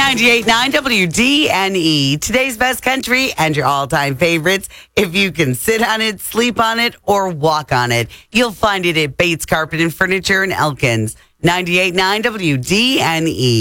98.9 WDNE. Today's best country and your all-time favorites. If you can sit on it, sleep on it, or walk on it, you'll find it at Bates Carpet and Furniture in Elkins. 98.9 WDNE.